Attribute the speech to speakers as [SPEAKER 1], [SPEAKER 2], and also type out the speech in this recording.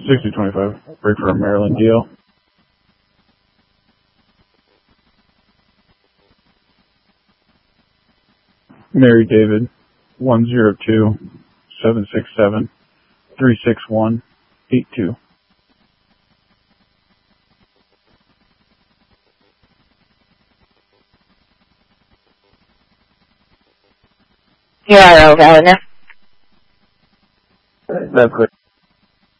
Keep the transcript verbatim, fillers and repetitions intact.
[SPEAKER 1] sixty twenty-five. Break for a Maryland deal. Mary David, one zero two, seven six seven, three six one, eight two.
[SPEAKER 2] You are over, Eleanor.
[SPEAKER 1] That's clear.